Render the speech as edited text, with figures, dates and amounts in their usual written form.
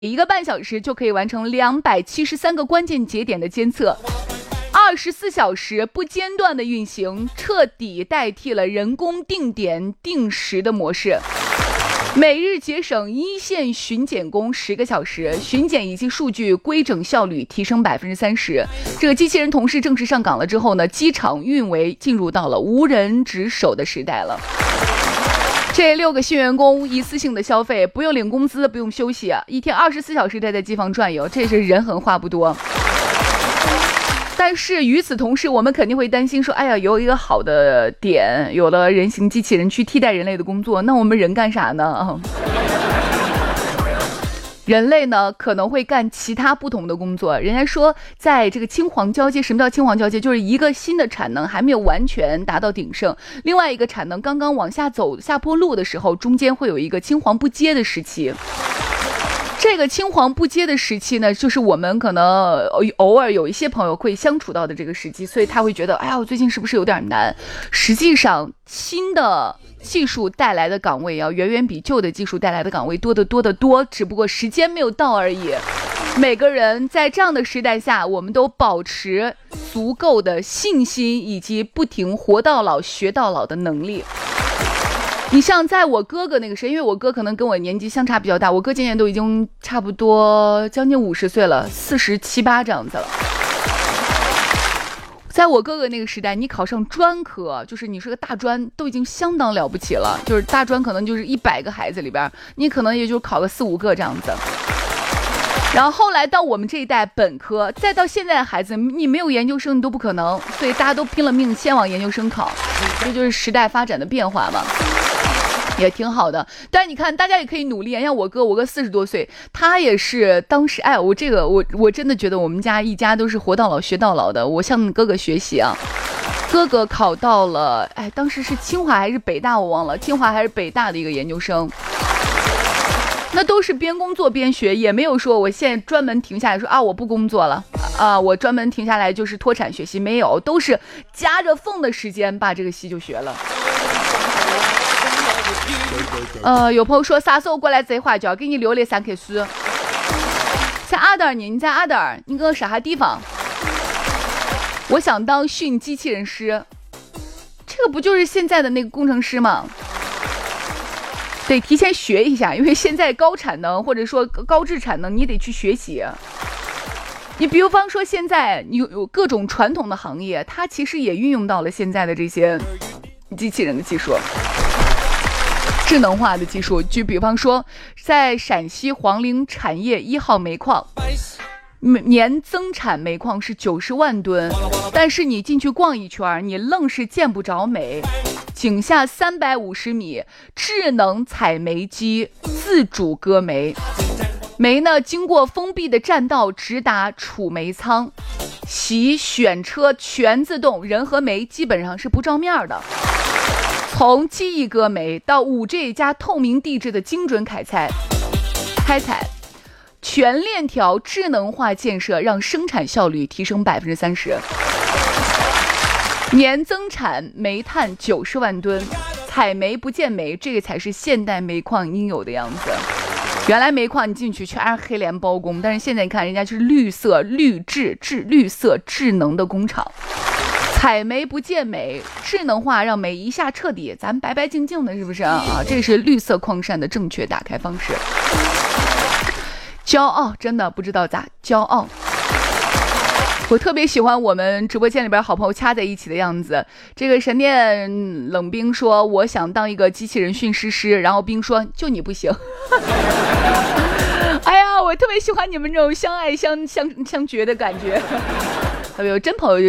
1个半小时就可以完成273个关键节点的监测，24小时不间断的运行，彻底代替了人工定点定时的模式。每日节省一线巡检工10个小时，巡检以及数据规整效率提升30%。这个机器人同事正式上岗了之后呢，机场运维进入到了无人值守的时代了。这6个新员工一次性的消费，不用领工资，不用休息，一天24小时待在机房转悠，这是人狠话不多。但是与此同时，我们肯定会担心说，哎呀，有一个好的点，有了人形机器人去替代人类的工作，那我们人干啥呢？人类呢可能会干其他不同的工作。人家说在这个青黄交接，什么叫青黄交接？就是一个新的产能还没有完全达到鼎盛，另外一个产能刚刚往下走下坡路的时候，中间会有一个青黄不接的时期。这个青黄不接的时期呢，就是我们可能偶尔有一些朋友会相处到的这个时期，所以他会觉得，哎呀，我最近是不是有点难？实际上，新的技术带来的岗位要远远比旧的技术带来的岗位多得多得多，只不过时间没有到而已。每个人在这样的时代下，我们都保持足够的信心以及不停活到老学到老的能力。你像在我哥哥那个时候，因为我哥可能跟我年纪相差比较大，我哥今年都已经差不多将近50岁了，47、8这样子了。在我哥哥那个时代，你考上专科，就是你是个大专，都已经相当了不起了。就是大专可能就是100个孩子里边，你可能也就考个4、5个这样子。然后后来到我们这一代本科，再到现在的孩子，你没有研究生你都不可能，所以大家都拼了命先往研究生考，这就是时代发展的变化嘛。也挺好的，但是你看，大家也可以努力。像我哥40多岁，他也是当时，哎，我真的觉得我们家一家都是活到老学到老的。我向哥哥学习啊，哥哥考到了，哎，当时是清华还是北大我忘了，清华还是北大的一个研究生。那都是边工作边学，也没有说我现在专门停下来说啊我不工作了啊，我专门停下来就是脱产学习，没有，都是夹着缝的时间把这个戏就学了。有朋友说啥时候过来这话就给你留了3棵树。在阿德尔呢？你在阿德尔，你搁啥地方？我想当训机器人师，这个不就是现在的那个工程师吗？得提前学一下，因为现在高产能或者说高质产能，你得去学习。你比如方说现在有各种传统的行业，它其实也运用到了现在的这些机器人的技术。智能化的技术，就比方说在陕西黄陵产业1号煤矿，年增产煤矿是90万吨，但是你进去逛一圈，你愣是见不着煤，井下350米，智能采煤机自主割煤，煤呢经过封闭的栈道直达储煤仓，洗选车全自动，人和煤基本上是不照面的。从机翼割煤到5G 加透明地质的精准开采，全链条智能化建设让生产效率提升30%，年增产煤炭90万吨，采煤不见煤，这个才是现代煤矿应有的样子。原来煤矿你进去全是黑帘包工，但是现在你看人家就是绿色智能的工厂。采煤不见煤，智能化让煤一下彻底，咱们白白净净的，是不是啊？这是绿色矿山的正确打开方式。骄傲，真的不知道咋骄傲。我特别喜欢我们直播间里边好朋友掐在一起的样子。这个神殿冷冰说我想当一个机器人训师师，然后冰说就你不行。哎呀，我特别喜欢你们这种相爱相绝的感觉。还有真朋友